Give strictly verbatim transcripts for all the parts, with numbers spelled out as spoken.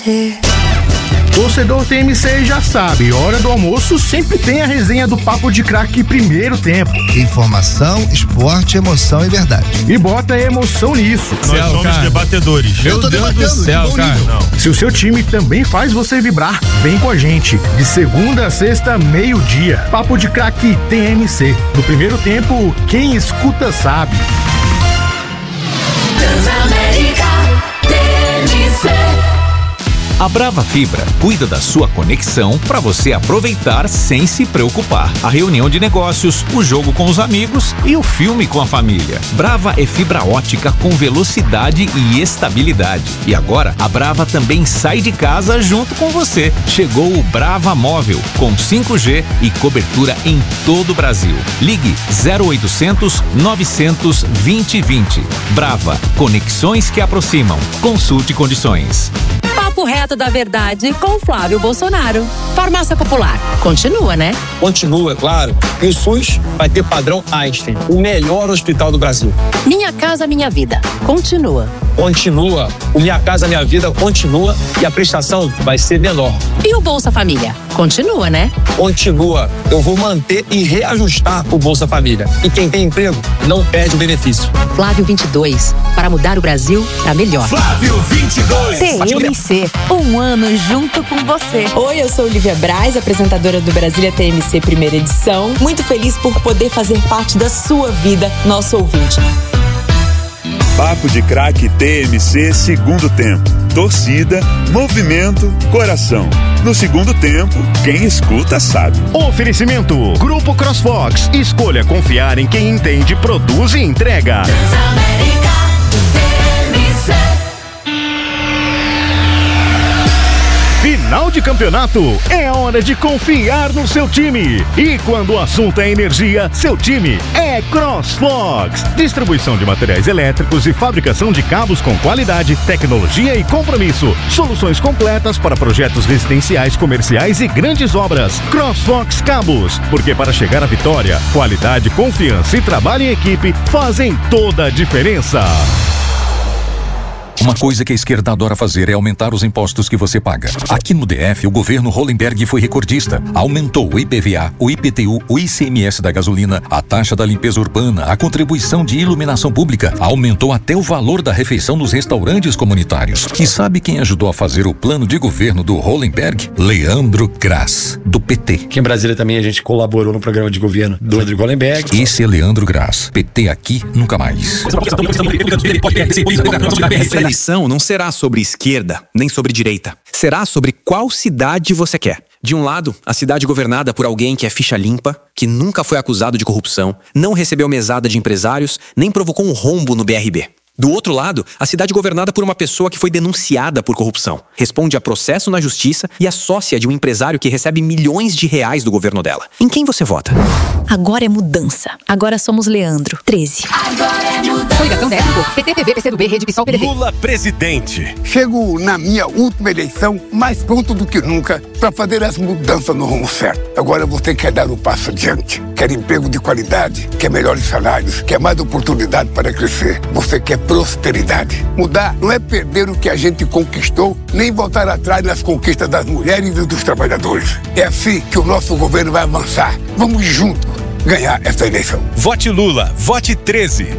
C. Torcedor T M C já sabe, hora do almoço sempre tem a resenha do Papo de Craque primeiro tempo. Informação, esporte, emoção e verdade. E bota emoção nisso. Nós céu, somos cara. debatedores. Eu tô Deus do céu, cara. Não. Se o seu time também faz você vibrar, vem com a gente. De segunda a sexta, meio-dia. Papo de Craque T M C. No primeiro tempo, quem escuta sabe. Transamérica T M C. A Brava Fibra cuida da sua conexão para você aproveitar sem se preocupar. A reunião de negócios, o jogo com os amigos e o filme com a família. Brava é fibra ótica com velocidade e estabilidade. E agora, a Brava também sai de casa junto com você. Chegou o Brava Móvel, com cinco G e cobertura em todo o Brasil. Ligue zero oitocentos, novecentos, vinte e vinte. Brava, conexões que aproximam. Consulte condições. Papo reto da verdade com Flávio Bolsonaro. Farmácia Popular. Continua, né? Continua, claro. E o SUS vai ter padrão Einstein, o melhor hospital do Brasil. Minha Casa Minha Vida. Continua. Continua. O Minha Casa Minha Vida continua e a prestação vai ser menor. E o Bolsa Família? Continua, né? Continua. Eu vou manter e reajustar o Bolsa Família. E quem tem emprego não perde o benefício. Flávio vinte e dois. Para mudar o Brasil para melhor. Flávio vinte e dois. T M C. Um ano junto com você. Oi, eu sou Olivia Braz, apresentadora do Brasília T M C primeira edição. Muito feliz por poder fazer parte da sua vida, nosso ouvinte. Papo de Craque T M C segundo tempo. Torcida, movimento, coração. No segundo tempo, quem escuta sabe. Oferecimento: Grupo CrossFox. Escolha confiar em quem entende, produz e entrega. Transamérica T M C. Final de campeonato é hora de confiar no seu time. E quando o assunto é energia, seu time é CrossFox. Distribuição de materiais elétricos e fabricação de cabos com qualidade, tecnologia e compromisso. Soluções completas para projetos residenciais, comerciais e grandes obras. CrossFox Cabos, porque para chegar à vitória, qualidade, confiança e trabalho em equipe fazem toda a diferença. Uma coisa que a esquerda adora fazer é aumentar os impostos que você paga. Aqui no D F, o governo Hollenberg foi recordista. Aumentou o I P V A, o I P T U, o I C M S da gasolina, a taxa da limpeza urbana, a contribuição de iluminação pública. Aumentou até o valor da refeição nos restaurantes comunitários. E sabe quem ajudou a fazer o plano de governo do Hollenberg? Leandro Graz, do P T. Aqui em Brasília também a gente colaborou no programa de governo do Rodrigo Hollenberg. Esse é Leandro Graz. P T aqui, nunca mais. A eleição não será sobre esquerda, nem sobre direita. Será sobre qual cidade você quer. De um lado, a cidade governada por alguém que é ficha limpa, que nunca foi acusado de corrupção, não recebeu mesada de empresários, nem provocou um rombo no B R B. Do outro lado, a cidade governada por uma pessoa que foi denunciada por corrupção, responde a processo na justiça e é sócia de um empresário que recebe milhões de reais do governo dela. Em quem você vota? Agora é mudança. Agora somos Leandro. treze. Agora é mudança. Coligação Décimo. P T, P V, P C do B, Rede Pissol, P D T. Lula presidente. Chego na minha última eleição mais pronto do que nunca para fazer as mudanças no rumo certo. Agora você quer dar um passo adiante. Quer emprego de qualidade, quer melhores salários, quer mais oportunidade para crescer. Você quer prosperidade. Mudar não é perder o que a gente conquistou, nem voltar atrás nas conquistas das mulheres e dos trabalhadores. É assim que o nosso governo vai avançar. Vamos juntos ganhar essa eleição. Vote Lula, vote treze.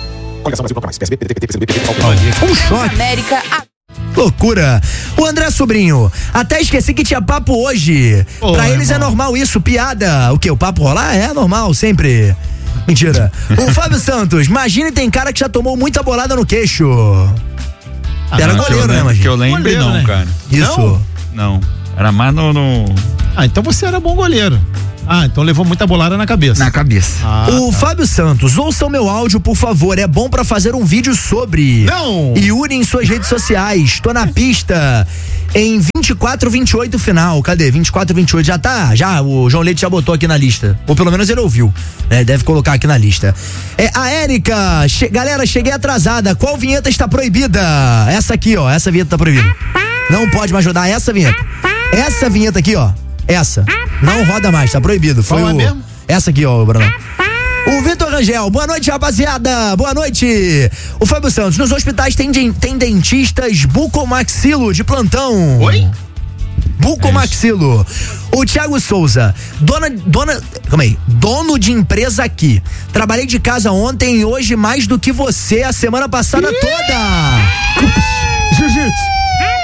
Um choque. América. Loucura. O André Sobrinho, até esqueci que tinha papo hoje. Ô, pra eles irmão. É normal isso, piada. O quê? O papo rolar? É normal, sempre. Mentira. O Fábio Santos, imagine, tem cara que já tomou muita bolada no queixo. Ah, Era não, goleiro, né, imagina? Que eu lembre, goleiro, não, né? Cara. Isso. Não? Não. Era mais no, no... Ah, então você era bom goleiro. Ah, então levou muita bolada na cabeça. Na cabeça. Ah, o tá. Fábio Santos, ouça o meu áudio, por favor. É bom pra fazer um vídeo sobre. Não! Yuri em suas redes sociais. Tô na pista em vinte e quatro, vinte e oito final. Cadê? vinte e quatro, vinte e oito. Já tá? Já. O João Leite já botou aqui na lista. Ou pelo menos ele ouviu. É, deve colocar aqui na lista. É, a Érica. Che- galera, cheguei atrasada. Qual vinheta está proibida? Essa aqui, ó. Essa vinheta tá proibida. Não pode mais rodar essa vinheta. Essa vinheta aqui, ó. Essa. Não roda mais, tá proibido. Foi Qual o... é mesmo? Essa aqui, ó, Bruno. O Vitor Rangel, boa noite, rapaziada. Boa noite. O Fábio Santos, nos hospitais tem, tem dentistas bucomaxilo de plantão. Oi? Bucomaxilo. O Thiago Souza, dona, dona, calma aí, dono de empresa aqui. Trabalhei de casa ontem e hoje mais do que você a semana passada toda. Jiu-jitsu.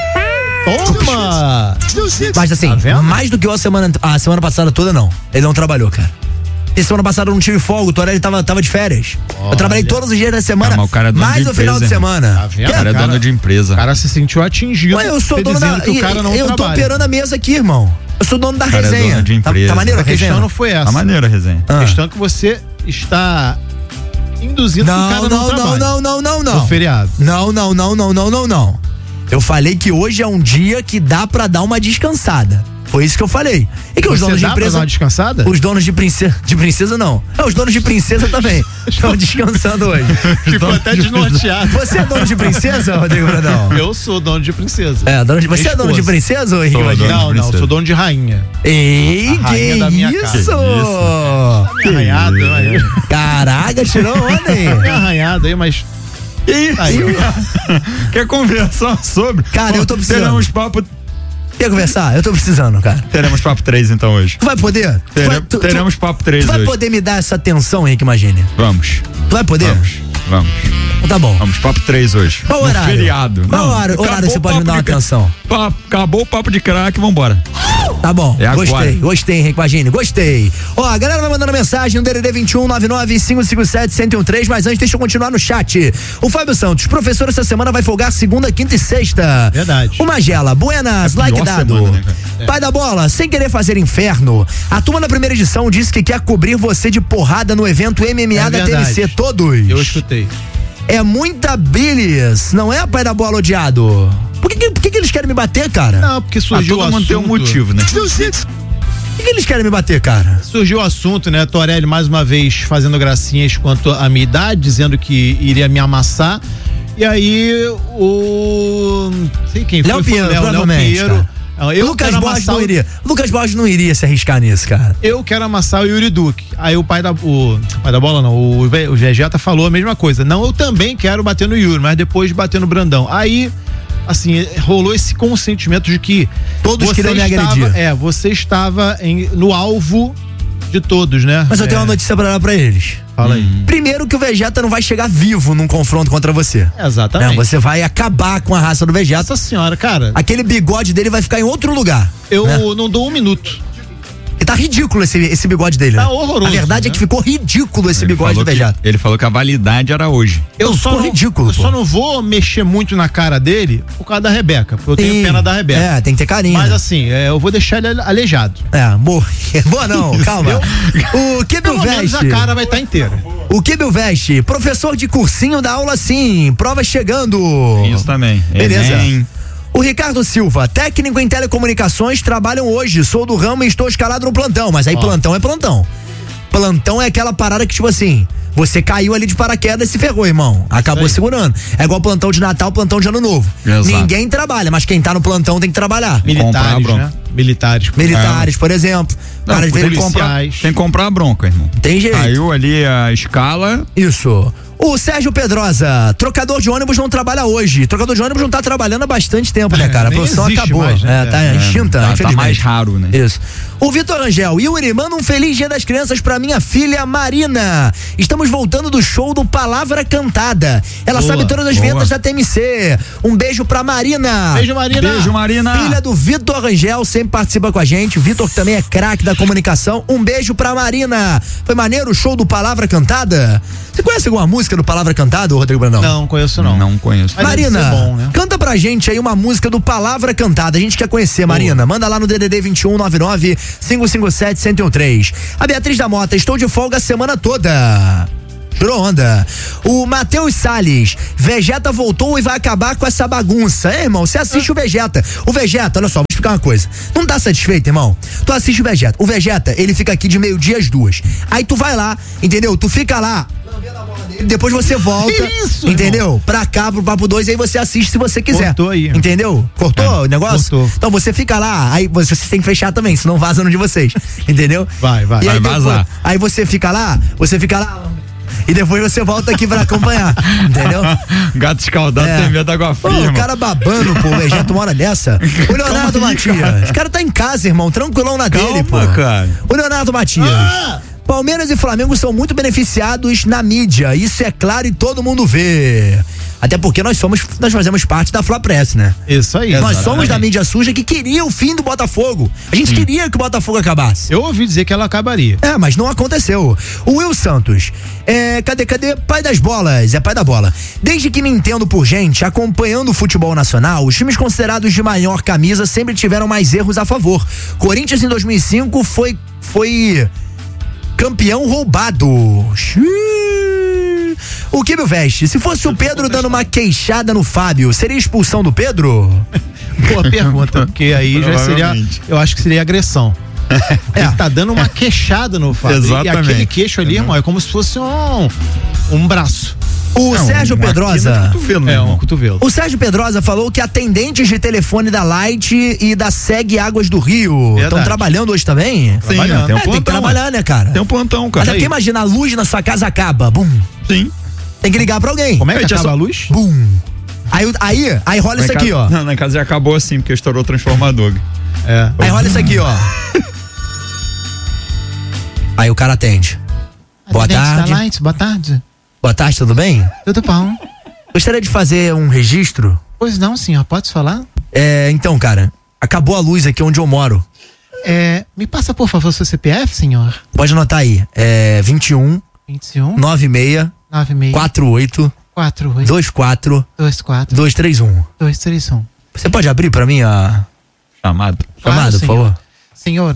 Toma! Mas assim, tá mais do que eu a semana, a semana passada toda não. Ele não trabalhou, cara. E semana passada eu não tive folga, o Torelli tava, tava de férias. Olha. Eu trabalhei todos os dias da semana, Calma, o cara é dono mais de o final empresa, de semana. Tá vendo? O cara é dono de empresa. O cara se sentiu atingido. Ué, eu sou dono da. Que o cara não eu trabalha. tô operando a mesa aqui, irmão. Eu sou dono da O cara é resenha. dono de Tá, empresa. tá maneiro a A questão resenha? não foi essa. Tá maneiro a resenha. A questão é que você está induzindo que o Não, cara não, não, não, trabalha. não, não, não, não. No feriado. Não, não, não, não, não, não, não. Eu falei que hoje é um dia que dá pra dar uma descansada. Foi isso que eu falei. E que os Você donos de dá pra empresa. dar uma descansada? Os donos de princesa. De princesa não. É, os donos de princesa também. Estão descansando hoje. Ficou até desnorteado. Você é dono de princesa, Rodrigo Brandão? Eu sou dono de princesa. É, dono de, você Minha é dono de esposa. princesa ou Henrique Sou Vadinho? Não, não, sou dono de rainha. Ei, A rainha que da minha isso? casa. Tá me arranhado, aí. Caraca, tirou onda, hein? Tá me arranhado aí, mas. Isso. Aí, Quer conversar sobre? Cara, eu tô precisando. Teremos papo. Quer conversar? Eu tô precisando, cara. Teremos papo três então hoje. Tu vai poder? Tere- tu vai, tu, teremos tu, papo três Tu vai hoje. poder me dar essa atenção, Henrique Magini? Vamos. Tu vai poder? Vamos. Vamos. Tá bom. Vamos, papo três hoje. Qual no horário? feriado. Qual Não, horário, horário acabou você o pode me papo dar uma de cra- atenção? Pa- Acabou o papo de craque, vambora. Tá bom, É gostei, agora. gostei, Henrique Magini, gostei. Ó, a galera vai mandando mensagem no D D D vinte e um, nove nove cinco cinco sete, um zero um três, mas antes deixa eu continuar no chat. O Fábio Santos, professor essa semana vai folgar segunda, quinta e sexta. Verdade. O Magela, buenas, É a like pior dado. semana, né, cara? É. Pai da bola, sem querer fazer inferno, a turma da primeira edição disse que quer cobrir você de porrada no evento M M A É da T M C, verdade. todos. Eu escutei. É muita bilis, não é, pai da bola odiado? Por que, que, por que, que eles querem me bater, cara? Não, porque Ah, surgiu todo o mundo assunto. tem um motivo, né? Por que, que eles querem me bater, cara? Surgiu o assunto, né? Torelli mais uma vez fazendo gracinhas quanto à minha idade, dizendo que iria me amassar. E aí o. Não sei quem foi. Léo foi o Pinheiro, Léo, Léo provavelmente, Pinheiro. cara. Eu Lucas quero Borges amassar não o- iria. Lucas Borges não iria se arriscar nisso, cara. Eu quero amassar o Yuri Duque. Aí o pai da. O pai da bola não, o, Ve- o Vegeta falou a mesma coisa. Não, eu também quero bater no Yuri, mas depois de bater no Brandão. Aí, assim, rolou esse consentimento de que. Todos você queriam me estava- agredir. É, você estava em, no alvo de todos, né? Mas eu tenho É, uma notícia pra dar pra eles. Fala aí. Primeiro que o Vegeta não vai chegar vivo num confronto contra você. Exatamente. Não, você vai acabar com a raça do Vegeta. Nossa senhora, cara. Aquele bigode dele vai ficar em outro lugar. Eu né? não dou um minuto. E tá ridículo esse, esse bigode dele, Tá né? horroroso, A verdade né? é que ficou ridículo esse Ele bigode falou do que- Vegeta. Ele falou que a validade era hoje. Eu Não, só ficou não, ridículo, eu pô. só não vou mexer muito na cara dele por causa da Rebeca. Porque eu tenho Sim. pena da Rebeca. É, tem que ter carinho. Mas né? assim, é, eu vou deixar ele aleijado. É, boa. Boa não, calma. O Kibil Pelo menos Veste. a cara vai estar inteira. O Kibil Veste, professor de cursinho da aula sim, prova chegando. Isso também. Beleza. Enem. O Ricardo Silva, técnico em telecomunicações, trabalham hoje. Sou do ramo e estou escalado no plantão. Mas aí Ó. plantão é plantão. Plantão é aquela parada que, tipo assim, você caiu ali de paraquedas e se ferrou, irmão. Acabou Isso aí. segurando. É igual plantão de Natal, plantão de Ano Novo. Exato. Ninguém trabalha, mas quem tá no plantão tem que trabalhar. Comprar a Militares, bronca. né? Militares. Militares, por exemplo. Não, Cara, tem, que ele comprar, policiais. tem que comprar a bronca, irmão. tem jeito. Caiu ali a escala. Isso. O Sérgio Pedrosa, trocador de ônibus não trabalha hoje. Trocador de ônibus não tá trabalhando há bastante tempo, né, cara? A Nem profissão existe acabou. mais, né? É, tá É, extinta, tá, tá infelizmente. mais raro, né? Isso. O Vitor Angel, Yuri, manda um feliz dia das crianças pra minha filha Marina. Estamos voltando do show do Palavra Cantada. Ela Boa, sabe todas as boa. vinhetas da T M C. Um beijo pra Marina. Beijo, Marina. Beijo, Marina. Filha do Vitor Rangel, sempre participa com a gente. O Vitor que também é craque da comunicação. Um beijo pra Marina. Foi maneiro o show do Palavra Cantada? Você conhece alguma música do Palavra Cantada, Rodrigo Brandão? Não, conheço não. Não conheço. Mas deve Marina, ser bom, né? canta pra gente aí uma música do Palavra Cantada. A gente quer conhecer, Marina. Manda lá no D D D vinte e um, nove nove cinco cinco sete, um zero um três. A Beatriz da Mota, estou de folga a semana toda. Tirou onda. O Matheus Salles, Vegeta voltou e vai acabar com essa bagunça. É, irmão, você assiste o Vegeta. O Vegeta, olha só, vou explicar uma coisa. Não tá satisfeito, irmão? Tu assiste o Vegeta. O Vegeta, ele fica aqui de meio-dia às duas. Aí tu vai lá, entendeu? Tu fica lá. Lambendo a bola dele. depois você volta, isso, entendeu? irmão? Pra cá, pro Papo dois, aí você assiste se você quiser. Cortou aí. Entendeu? Cortou É, o negócio? cortou. Então você fica lá, aí você tem que fechar também, senão vaza no de vocês. Entendeu? Vai, vai. E aí, Vai depois- vazar. aí você fica lá, você fica lá. E depois você volta aqui pra acompanhar. Entendeu? Gato escaldado É. tem medo da água Pô, fria, o irmão. cara babando, pô, o Vegeta uma hora dessa. O Leonardo Calma aí, Matias. cara. O cara tá em casa, irmão, tranquilão na dele, pô. Calma, cara. O Leonardo Matias. Ah! Palmeiras e Flamengo são muito beneficiados na mídia. Isso é claro e todo mundo vê. Até porque nós somos, nós fazemos parte da Fla Press, né? Isso aí. Nós exatamente. somos da mídia suja que queria o fim do Botafogo. A gente queria que o Botafogo acabasse. Eu ouvi dizer que ela acabaria. É, mas não aconteceu. O Will Santos, é, cadê, cadê? Pai das bolas, é pai da bola. Desde que me entendo por gente, acompanhando o futebol nacional, os times considerados de maior camisa sempre tiveram mais erros a favor. Corinthians em dois mil e cinco foi, foi campeão roubado. Xiii. O que me veste? Se fosse o Pedro dando uma queixada no Fábio, seria expulsão do Pedro? Boa pergunta, porque aí já seria, Provavelmente. eu acho que seria agressão. Ele tá dando uma queixada no Fábio. Exatamente. E aquele queixo ali, irmão, é como se fosse um, um braço. O Não, Sérgio uma Pedrosa. quina de cotovelo, né, É, um irmão? cotovelo. O Sérgio Pedrosa falou que atendentes de telefone da Light e da Seg Águas do Rio estão Verdade. trabalhando hoje também? Sim, Trabalhando. tem um É, tem que plantão. trabalhar, né, cara? Tem um plantão, cara. Mas até imagina, a luz na sua casa acaba. Bum. Sim. Tem que ligar pra alguém. Como é que Gente, acaba essa- a luz? Bum. Aí, o- aí, aí rola isso Lá em aqui, casa- ó. Não, na casa já acabou assim, porque estourou o transformador. É. Aí rola isso aqui, ó. Aí o cara atende. Boa tarde. Light, boa tarde. Boa tarde, tudo bem? Tudo bom? Gostaria de fazer um registro. Pois não, senhor, pode falar? É, então, cara, acabou a luz aqui onde eu moro. É, me passa, por favor, seu C P F, senhor. Pode anotar aí. É vinte e um, vinte e um, noventa e seis, nove seis, quarenta e oito, quatro oito, vinte e quatro, dois quatro, duzentos e trinta e um. dois três um. Você pode abrir pra mim a Chamado. chamada, por senhor. favor? Senhor,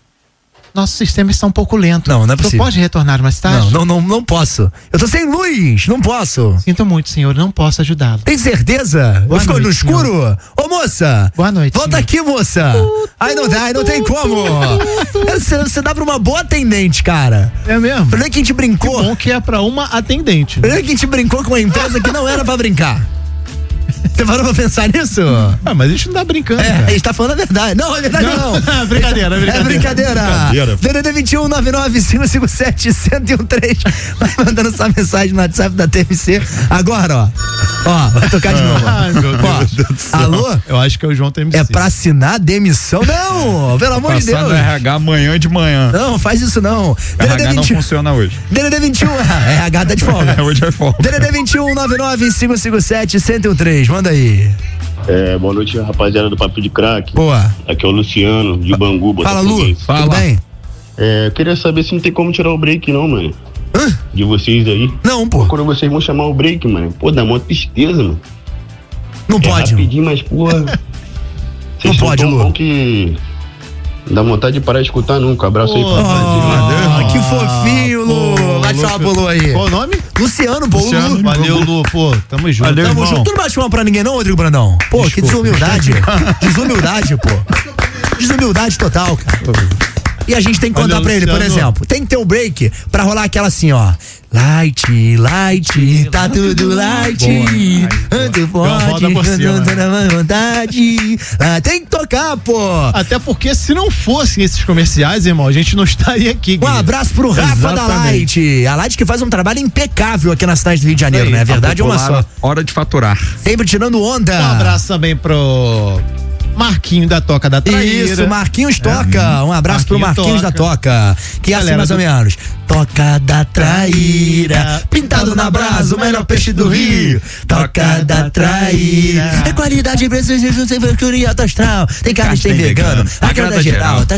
nosso sistema está um pouco lento. Não, não é Você possível. pode retornar mais tarde? Não, não, não, não posso. Eu tô sem luz, não posso. Sinto muito, senhor, não posso ajudá-lo. Tem certeza? Boa Ficou no noite, escuro? Ô, moça! Boa noite, Volta senhor. aqui, moça! Ai, não dá, ai, não tem como! Você, você dá pra uma boa atendente, cara. É mesmo? Primeiro que a gente brincou. Bom que é pra uma atendente. Primeiro que a gente brincou com uma empresa que não era pra brincar. Você parou pra pensar nisso? Ah, mas a gente não tá brincando, É, a cara. gente tá falando a verdade. Não, é verdade não. Não. Brincadeira, É brincadeira. brincadeira. Brincadeira. D D D vinte e um, nove nove cinco cinco sete, zero um três. Vai mandando sua mensagem no WhatsApp da T M C. Agora, ó. Ó, vai tocar de novo. Ai, meu Deus Ó, do céu. alô? Eu acho que é o João T M C. É pra assinar demissão? Não, pelo amor de Passar Deus. no R H amanhã de manhã. Não, faz isso não. O R H não funciona hoje. D D D vinte e um, ah, R H tá de folga. Hoje é folga. D D D vinte e um, nove nove cinco cinco sete, zero um três. Manda aí. É, boa noite, rapaziada do Papo de Crack. Boa. Aqui é o Luciano, de Bangu, Fala, Lu. Botafoguense. Tudo bem? É, eu queria saber se não tem como tirar o break, não, mano. Hã? De vocês aí. Não, pô. Quando vocês vão chamar o break, mano. Pô, dá uma tristeza, mano. Não é pode, Lu. rapidinho, mas, porra. Não Vocês são pode, tão Lu. bom que dá vontade de parar de escutar nunca. Abraço aí pra Oh, que fofinho, Lu. Vai falar pro Lu aí. Qual o nome? Luciano, pô. Luciano. Lu. Valeu, Lu, pô. Tamo junto. Tamo irmão. junto. Tu não bate uma pra ninguém, não, Rodrigo Brandão? Pô, que desumildade. Desumildade, pô. Desumildade total, cara. E a gente tem que contar Olha, pra ele, por Luciano. exemplo, tem que ter o break pra rolar aquela assim, ó. Light, light, tá tudo light. Ando volta forte, por cima, ando né? na vontade. Ah, tem que tocar, pô. Até porque se não fossem esses comerciais, irmão, a gente não estaria aqui. Um querido. abraço pro Rafa da Exatamente. Light. A Light que faz um trabalho impecável aqui na cidade do Rio de Janeiro, Isso aí, né? A verdade é uma Popular, só. Hora de faturar. Sempre tirando onda. Um abraço também pro Marquinho da Toca da Traíra. Isso, Marquinhos Toca. Um abraço pro Marquinho Marquinhos da Toca. Toca. Que é assim Galera mais ou do- menos. Toca da Traíra, pintado na brasa, o melhor peixe do Rio. Toca da Traíra. É qualidade, preço, sem frescura e alto astral. Tem carne, tem vegano. Agrada geral. Tá